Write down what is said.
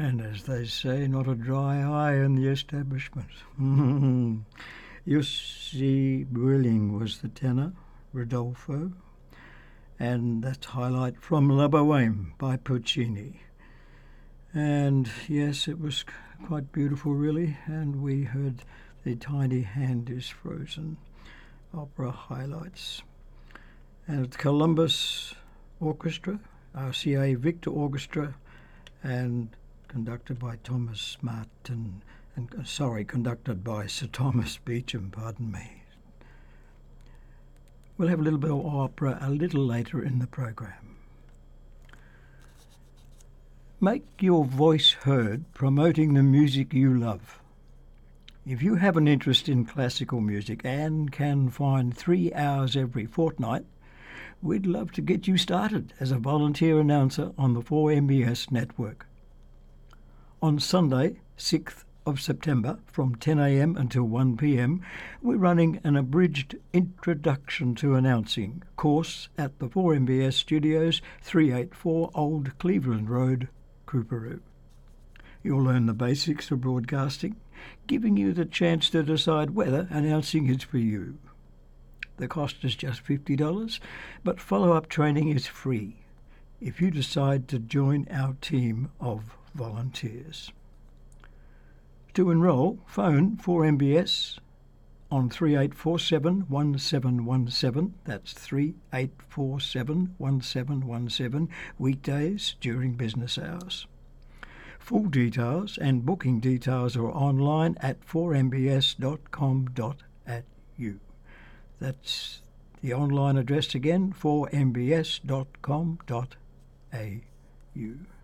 And as they say, not a dry eye in the establishment. Jussi Brilling was the tenor, Rodolfo, and that's highlight from La Bohème by Puccini. And yes, it was quite beautiful really, and we heard The Tiny Hand is Frozen, opera highlights. And at the Columbus Orchestra, RCA Victor Orchestra, and conducted by conducted by Sir Thomas Beecham, pardon me. We'll have a little bit of opera a little later in the program. Make your voice heard promoting the music you love. If you have an interest in classical music and can find 3 hours every fortnight, we'd love to get you started as a volunteer announcer on the 4MBS network. On Sunday, 6th of September, from 10 a.m. until 1 p.m, we're running an abridged Introduction to Announcing course at the 4MBS Studios, 384 Old Cleveland Road, Coorparoo. You'll learn the basics of broadcasting, giving you the chance to decide whether announcing is for you. The cost is just $50, but follow-up training is free if you decide to join our team of volunteers. To enrol, phone 4MBS on 3847-1717, that's 3847-1717, weekdays during business hours. Full details and booking details are online at 4mbs.com.au. That's the online address again, 4mbs.com.au.